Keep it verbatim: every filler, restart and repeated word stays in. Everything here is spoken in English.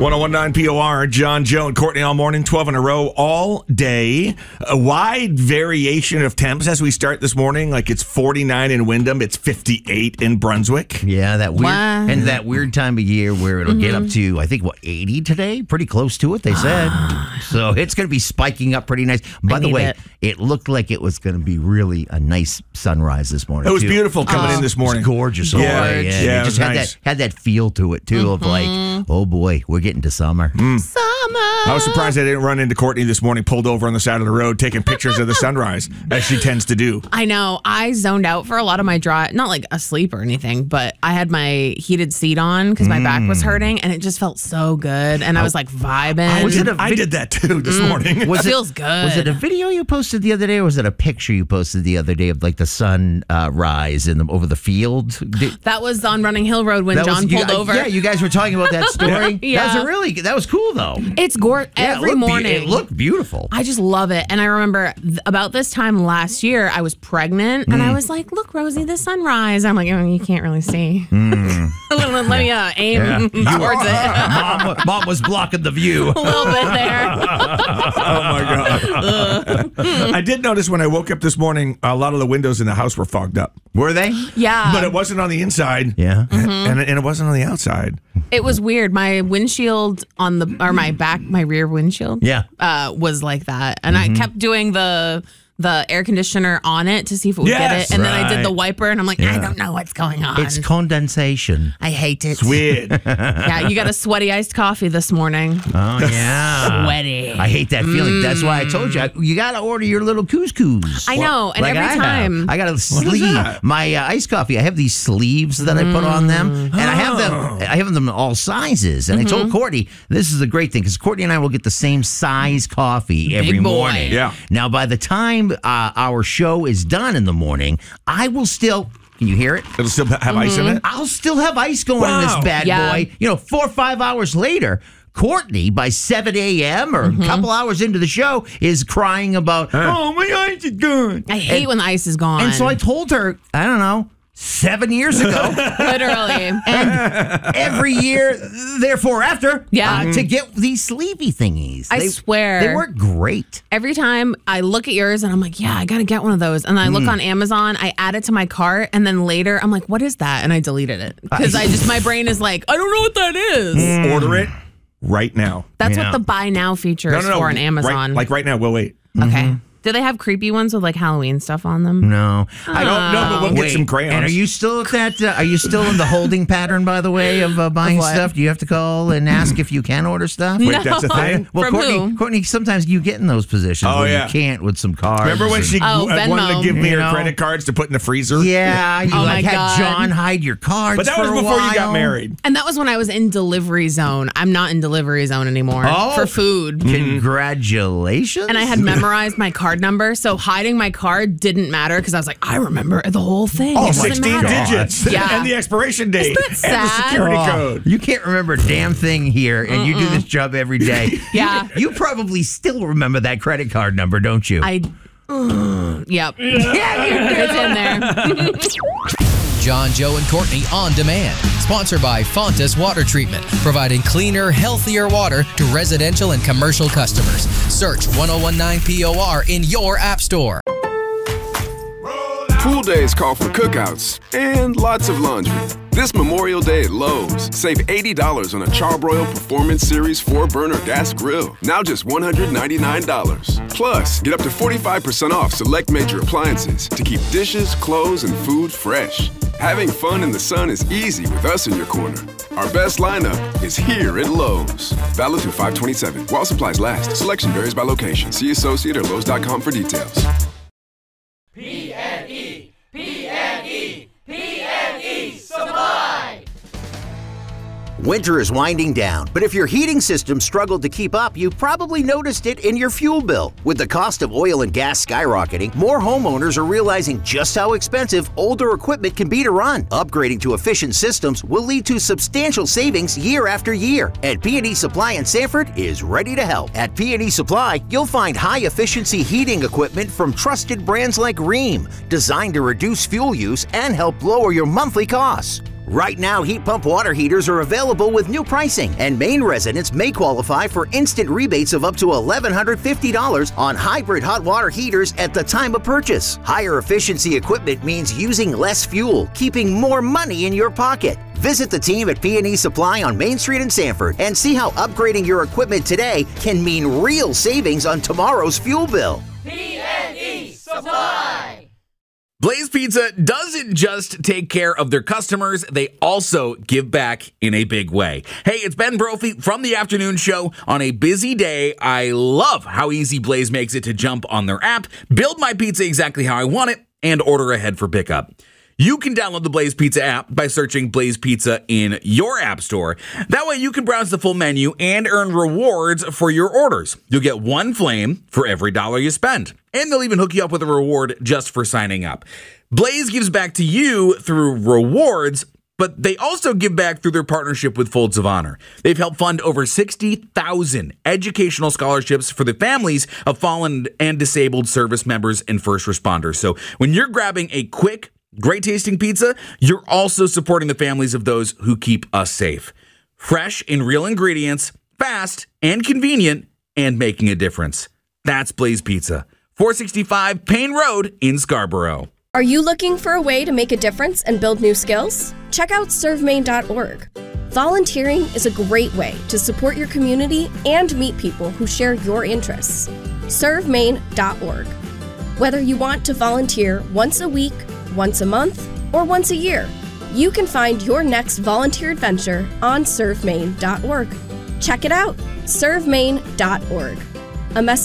one oh one point nine P O R, John, Joe, and Courtney all morning, twelve in a row, all day. A wide variation of temps as we start this morning. Like it's forty-nine in Windham, it's fifty-eight in Brunswick. Yeah, that weird Wow. and that weird time of year where it'll mm-hmm. get up to, I think, what, eighty today? Pretty close to it, they said. So it's going to be spiking up pretty nice. By I the way, it. it looked like it was going to be really a nice sunrise this morning. It was too. beautiful coming Oh. in this morning. It was gorgeous. all Yeah, day, yeah, and it it was just had nice. that had that feel to it too, Mm-hmm. of like, oh boy, we're getting to summer. Mm. Summer. I was surprised I didn't run into Courtney this morning, pulled over on the side of the road, taking pictures of the sunrise, as she tends to do. I know. I zoned out for a lot of my drive. Not like asleep or anything, but I had my heated seat on because my back was hurting, and it just felt so good. And I was like vibing. Was it a I vid- did that too this morning. Was It feels good. Was it a video you posted the other day, or was it a picture you posted the other day of like the sun uh, rise in the, over the field? Did, That was on Running Hill Road when that John was, you- pulled over. Yeah, you guys were talking about that story. Yeah. That was a really that was cool though. It's gorgeous Yeah, it every looked be- morning. it looked beautiful. I just love it. And I remember th- about this time last year, I was pregnant and Mm. I was like, look, Rosie, the sunrise. I'm like, oh, you can't really see. Mm. let, let me uh, aim Yeah. towards it. Mom, Mom was blocking the view. A little bit there. Oh my God. I did notice when I woke up this morning, a lot of the windows in the house were fogged up. Were they? Yeah. But it wasn't on the inside. Yeah. And, and it wasn't on the outside. It was weird. My windshield on the, or my back, my rear windshield Yeah. uh, was like that. And I kept doing the, the air conditioner on it to see if it would Yes, get it. And then I did right. the wiper and I'm like, I Yeah. don't know what's going on. It's condensation. I hate it. It's weird. Yeah, you got a sweaty iced coffee this morning. Oh yeah. Sweaty. I hate that feeling. That's why I told you I, you got to order your little couscous. I know, and Like every I have. time. I got a sleeve. that? My uh, iced coffee. I have these sleeves that I put on them, and I have them. I have them in all sizes. And I told Courtney this is a great thing because Courtney and I will get the same size coffee every boy. morning. Yeah. Now by the time uh, our show is done in the morning, I will still. Can you hear it? It'll still have ice in it? I'll still have ice going in Wow. this bad Yeah. boy. You know, four or five hours later, Courtney, by seven a.m. or a couple hours into the show, is crying about, oh, my ice is gone. I hate when the ice is gone. And so I told her, I don't know, seven years ago, literally. and every year, therefore after, Yeah. uh, to get these sleevey thingies. I They- swear. They work great. Every time I look at yours and I'm like, yeah, I got to get one of those. And I look on Amazon, I add it to my cart. And then later I'm like, what is that? And I deleted it. Because I just, my brain is like, I don't know what that is. Order it right now. That's Yeah. what the buy now feature is for on Amazon. Right, like right now, we'll wait. Okay. Do they have creepy ones with like Halloween stuff on them? No. I don't know, but we'll get Wait, some crayons. And are you still at that? Uh, are you still in the holding pattern, by the way, of uh, buying Of what? stuff? Do you have to call and ask if you can order stuff? Wait, that's a thing? Well, From Courtney, who? Courtney, sometimes you get in those positions Oh, where yeah. you can't with some cards. Remember when and- she Oh, uh, wanted to Venmo. give me You her know? credit cards to put in the freezer? Yeah, you Oh, like my had God. John hide your cards. But that was for a before you got while. married. And that was when I was in delivery zone. I'm not in delivery zone anymore Oh. for food. Congratulations. And I had memorized my card number, so hiding my card didn't matter because I was like, I remember the whole thing. All It doesn't sixteen matter. digits. Yeah. And the expiration date. Isn't that And the sad? security Oh, code. You can't remember a damn thing here, and you do this job every day. Yeah. You, you probably still remember that credit card number, don't you? I, uh, yep. Yeah, it's in there. John, Joe, and Courtney on demand. Sponsored by Fontas Water Treatment, providing cleaner, healthier water to residential and commercial customers. Search ten nineteen P O R in your app store. Pool days call for cookouts and lots of laundry. This Memorial Day at Lowe's, save eighty dollars on a Charbroil Performance Series four burner gas grill. Now just one hundred ninety-nine dollars. Plus, get up to forty-five percent off select major appliances to keep dishes, clothes, and food fresh. Having fun in the sun is easy with us in your corner. Our best lineup is here at Lowe's. Valid through five twenty-seven. While supplies last. Selection varies by location. See associate or Lowe's dot com for details. P N E, P N E, P N E Supply. Winter is winding down, but if your heating system struggled to keep up, you probably noticed it in your fuel bill. With the cost of oil and gas skyrocketing, more homeowners are realizing just how expensive older equipment can be to run. Upgrading to efficient systems will lead to substantial savings year after year, and P and E Supply in Sanford is ready to help. At P and E Supply, you'll find high-efficiency heating equipment from trusted brands like Rheem, designed to reduce fuel use and help lower your monthly costs. Right now, heat pump water heaters are available with new pricing, and Maine residents may qualify for instant rebates of up to one thousand one hundred fifty dollars on hybrid hot water heaters at the time of purchase. Higher efficiency equipment means using less fuel, keeping more money in your pocket. Visit the team at P and E Supply on Main Street in Sanford and see how upgrading your equipment today can mean real savings on tomorrow's fuel bill. P and E Supply. Blaze Pizza doesn't just take care of their customers, they also give back in a big way. Hey, it's Ben Brophy from the afternoon show. On a busy day, I love how easy Blaze makes it to jump on their app, build my pizza exactly how I want it, and order ahead for pickup. You can download the Blaze Pizza app by searching Blaze Pizza in your app store. That way you can browse the full menu and earn rewards for your orders. You'll get one flame for every dollar you spend. And they'll even hook you up with a reward just for signing up. Blaze gives back to you through rewards, but they also give back through their partnership with Folds of Honor. They've helped fund over sixty thousand educational scholarships for the families of fallen and disabled service members and first responders. So when you're grabbing a quick, great tasting pizza, you're also supporting the families of those who keep us safe. Fresh and real ingredients, fast and convenient, and making a difference. That's Blaze Pizza, four sixty-five Payne Road in Scarborough. Are you looking for a way to make a difference and build new skills? Check out serve maine dot org. Volunteering is a great way to support your community and meet people who share your interests. serve maine dot org. Whether you want to volunteer once a week, once a month, or once a year, you can find your next volunteer adventure on serve maine dot org. Check it out, serve maine dot org. A message